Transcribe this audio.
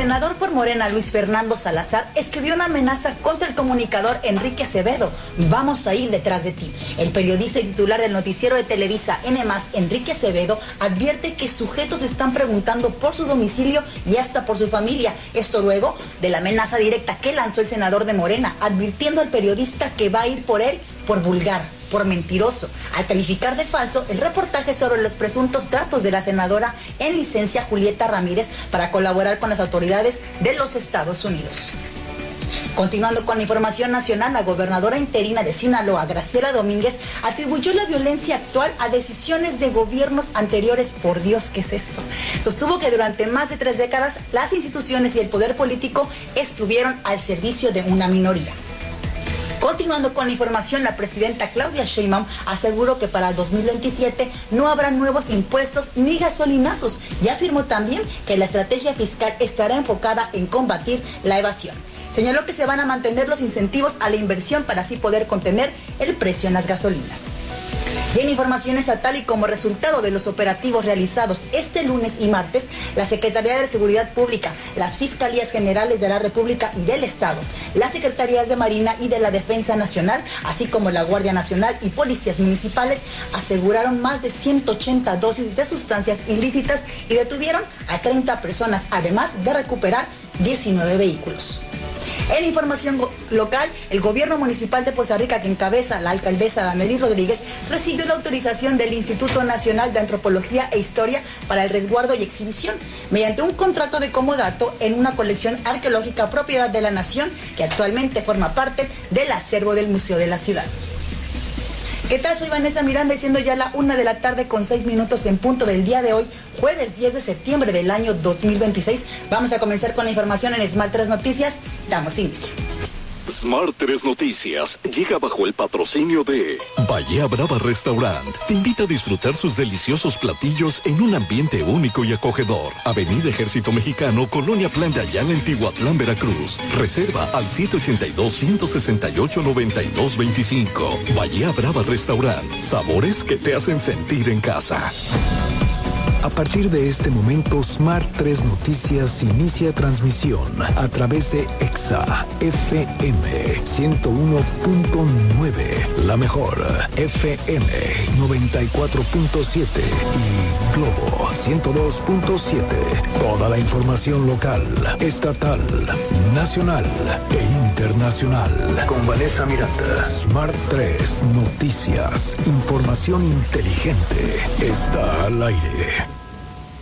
senador por Morena, Luis Fernando Salazar, escribió una amenaza contra el comunicador Enrique Acevedo. Vamos a ir detrás de ti. El periodista y titular del noticiero de Televisa, N+, Enrique Acevedo, advierte que sujetos están preguntando por su domicilio y hasta por su familia. Esto luego de la amenaza directa que lanzó el senador de Morena, advirtiendo al periodista que va a ir por él por vulgar, por mentiroso, al calificar de falso el reportaje sobre los presuntos tratos de la senadora en licencia Julieta Ramírez para colaborar con las autoridades de los Estados Unidos. Continuando con la información nacional, la gobernadora interina de Sinaloa, Graciela Domínguez, atribuyó la violencia actual a decisiones de gobiernos anteriores. Por Dios, ¿qué es esto? Sostuvo que durante más de 3 décadas las instituciones y el poder político estuvieron al servicio de una minoría. Continuando con la información, la presidenta Claudia Sheinbaum aseguró que para 2027 no habrá nuevos impuestos ni gasolinazos y afirmó también que la estrategia fiscal estará enfocada en combatir la evasión. Señaló que se van a mantener los incentivos a la inversión para así poder contener el precio en las gasolinas. Y en información estatal y como resultado de los operativos realizados este lunes y martes, la Secretaría de Seguridad Pública, las Fiscalías Generales de la República y del Estado, las Secretarías de Marina y de la Defensa Nacional, así como la Guardia Nacional y policías municipales, aseguraron más de 180 dosis de sustancias ilícitas y detuvieron a 30 personas, además de recuperar 19 vehículos. En información local, el gobierno municipal de Poza Rica, que encabeza la alcaldesa Damelí Rodríguez, recibió la autorización del Instituto Nacional de Antropología e Historia para el resguardo y exhibición, mediante un contrato de comodato en una colección arqueológica propiedad de la nación, que actualmente forma parte del acervo del Museo de la Ciudad. ¿Qué tal? Soy Vanessa Miranda y siendo ya la 1:06 en punto del día de hoy, jueves 10 de septiembre del año 2026. Vamos a comenzar con la información en Smart 3 Noticias. Damos inicio. Smart 3 Noticias llega bajo el patrocinio de Bahía Brava Restaurant. Te invita a disfrutar sus deliciosos platillos en un ambiente único y acogedor. Avenida Ejército Mexicano, Colonia Plan de Ayala, en Tihuatlán, Veracruz. Reserva al 782-168-9225. Bahía Brava Restaurant. Sabores que te hacen sentir en casa. A partir de este momento, Smart 3 Noticias inicia transmisión a través de EXA FM 101.9, la mejor FM 94.7 y Globo 102.7. Toda la información local, estatal, nacional e internacional. Con Vanessa Miranda. Smart 3 Noticias. Información inteligente está al aire.